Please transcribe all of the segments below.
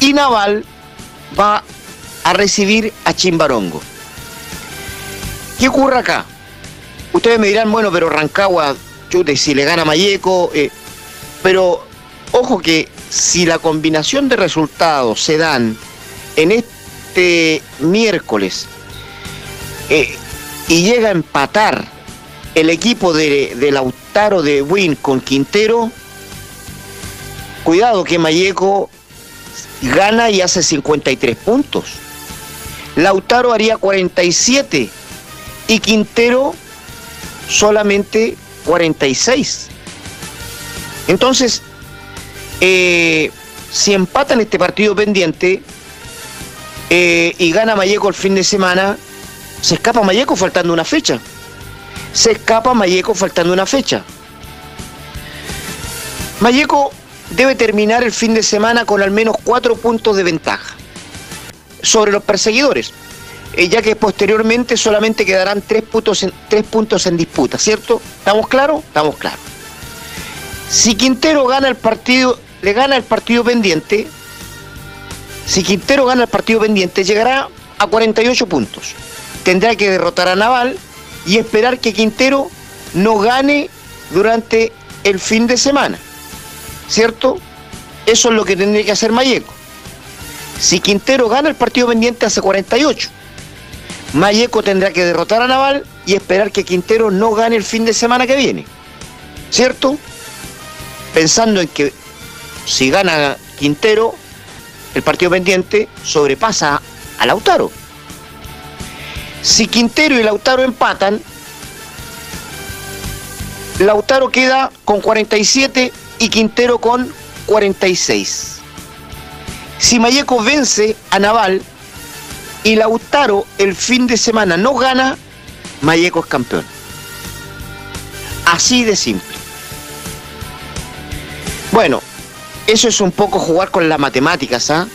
y Naval va a recibir a Chimbarongo. ¿Qué ocurre acá? Ustedes me dirán, bueno, pero Rancagua, chute, si le gana a Malleco, pero ojo que si la combinación de resultados se dan en este miércoles y llega a empatar el equipo de Lautaro de Win con Quintero, cuidado que Malleco gana y hace 53 puntos. Lautaro haría 47 y Quintero solamente 46. Entonces, si empatan este partido pendiente y gana Malleco el fin de semana, se escapa Malleco faltando una fecha. Malleco debe terminar el fin de semana con al menos 4 puntos de ventaja sobre los perseguidores, ya que posteriormente solamente quedarán 3 puntos en disputa, ¿cierto? ¿Estamos claros? Estamos claros. Si Quintero gana el partido, llegará a 48 puntos. Tendrá que derrotar a Naval y esperar que Quintero no gane durante el fin de semana, ¿cierto? Eso es lo que tendría que hacer Malleco. Si Quintero gana el partido pendiente, hace 48. Malleco tendrá que derrotar a Naval y esperar que Quintero no gane el fin de semana que viene, ¿cierto? Pensando en que si gana Quintero, el partido pendiente sobrepasa a Lautaro. Si Quintero y Lautaro empatan, Lautaro queda con 47 y Quintero con 46. Si Malleco vence a Naval y Lautaro el fin de semana no gana, Malleco es campeón. Así de simple. Bueno, eso es un poco jugar con las matemáticas, ¿ah?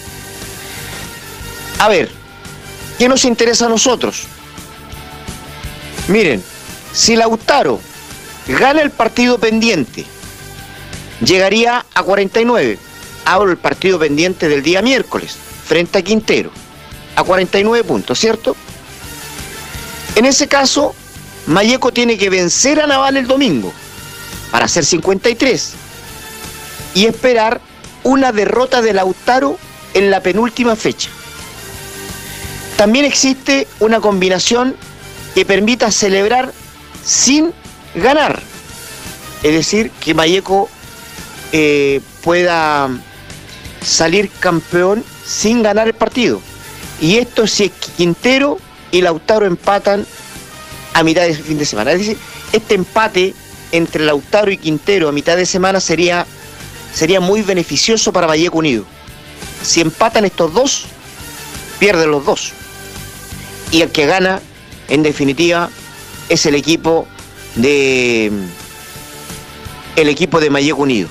A ver, ¿qué nos interesa a nosotros? Miren, si Lautaro gana el partido pendiente, llegaría a 49. Hablo del partido pendiente del día miércoles, frente a Quintero, a 49 puntos, ¿cierto? En ese caso, Malleco tiene que vencer a Naval el domingo para hacer 53 y esperar una derrota de Lautaro en la penúltima fecha. También existe una combinación que permita celebrar sin ganar, es decir, que Malleco pueda salir campeón sin ganar el partido. Y esto si es Quintero y Lautaro empatan a mitad de fin de semana. Es decir, este empate entre Lautaro y Quintero a mitad de semana sería muy beneficioso para Malleco Unido. Si empatan estos dos, pierden los dos. Y el que gana, en definitiva, es el equipo de Malleco Unido.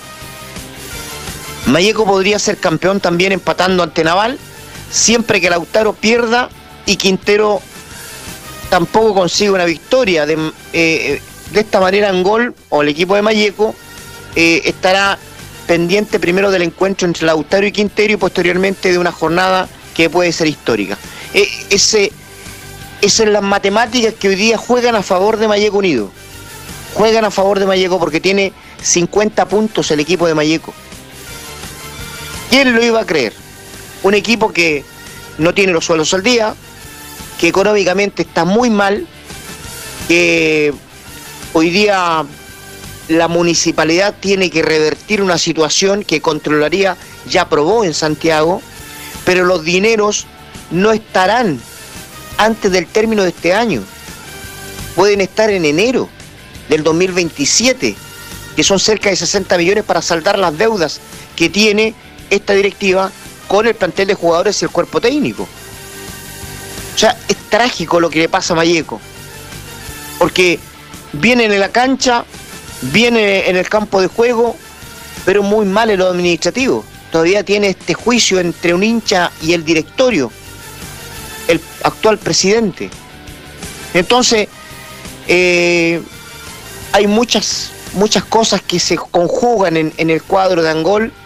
Malleco podría ser campeón también empatando ante Naval, siempre que Lautaro pierda y Quintero tampoco consiga una victoria. De esta manera Angol, o el equipo de Malleco, estará pendiente primero del encuentro entre Lautaro y Quintero y posteriormente de una jornada que puede ser histórica. Esas son las matemáticas que hoy día juegan a favor de Malleco Unido. Juegan a favor de Malleco porque tiene 50 puntos el equipo de Malleco. ¿Quién lo iba a creer? Un equipo que no tiene los sueldos al día, que económicamente está muy mal, que hoy día la municipalidad tiene que revertir una situación que Contraloría ya aprobó en Santiago, pero los dineros no estarán antes del término de este año. Pueden estar en enero del 2027, que son cerca de 60 millones para saldar las deudas que tiene esta directiva con el plantel de jugadores y el cuerpo técnico. O sea, es trágico lo que le pasa a Malleco, porque viene en la cancha, viene en el campo de juego, pero muy mal en lo administrativo. Todavía tiene este juicio entre un hincha y el directorio, el actual presidente. Entonces, hay muchas cosas que se conjugan en el cuadro de Angol